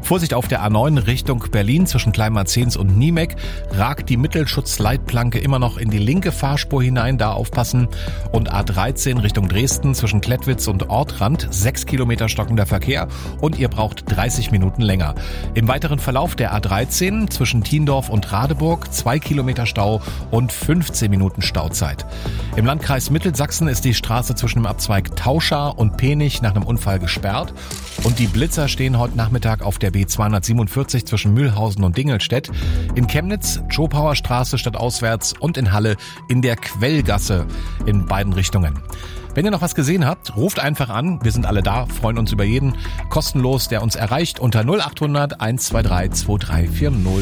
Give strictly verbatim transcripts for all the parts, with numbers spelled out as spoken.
Vorsicht auf der A neun Richtung Berlin zwischen Kleinmarzens und Niemek. Ragt die Mittelschutzleitplanke immer noch in die linke Fahrspur hinein, da aufpassen. Und A dreizehn Richtung Dresden zwischen Klettwitz und Ortrand. Sechs Kilometer stockender Verkehr und ihr braucht dreißig Minuten länger. Im weiteren Verlauf der A dreizehn zwischen Tiendorf und Radeburg zwei Kilometer Stau und fünfzehn Minuten Stauzeit. Im Landkreis Mittelsachsen ist die Straße zwischen dem Abzweig Tauschar und Penich nach einem Unfall gesperrt. Und die Blitzer stehen heute Nachmittag auf der B zweihundertsiebenundvierzig zwischen Mühlhausen und Dingelstedt. In Chemnitz, Schopauer Straße stadtauswärts und in Halle in der Quellgasse in beiden Richtungen. Wenn ihr noch was gesehen habt, ruft einfach an. Wir sind alle da, freuen uns über jeden. Kostenlos, der uns erreicht unter null acht hundert eins zwei drei zwei drei vier null.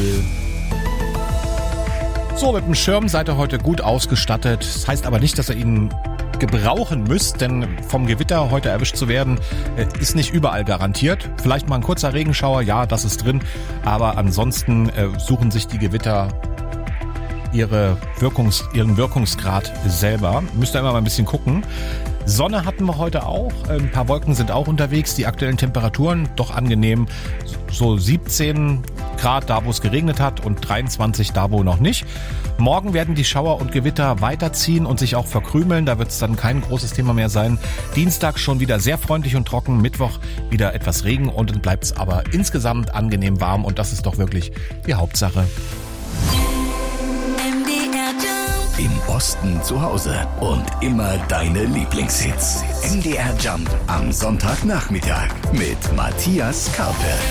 So, mit dem Schirm seid ihr heute gut ausgestattet. Das heißt aber nicht, dass ihr ihn gebrauchen müsst, denn vom Gewitter heute erwischt zu werden, ist nicht überall garantiert. Vielleicht mal ein kurzer Regenschauer, ja, das ist drin, aber ansonsten äh, suchen sich die Gewitter ihre Wirkungs-, ihren Wirkungsgrad selber. Müsst ihr immer mal ein bisschen gucken. Sonne hatten wir heute auch, ein paar Wolken sind auch unterwegs, die aktuellen Temperaturen doch angenehm, so siebzehn Grad da, wo es geregnet hat und dreiundzwanzig da, wo noch nicht. Morgen werden die Schauer und Gewitter weiterziehen und sich auch verkrümeln, da wird es dann kein großes Thema mehr sein. Dienstag schon wieder sehr freundlich und trocken, Mittwoch wieder etwas Regen und dann bleibt es aber insgesamt angenehm warm und das ist doch wirklich die Hauptsache. Im Osten zu Hause und immer deine Lieblingshits. M D R Jump am Sonntagnachmittag mit Matthias Karpe.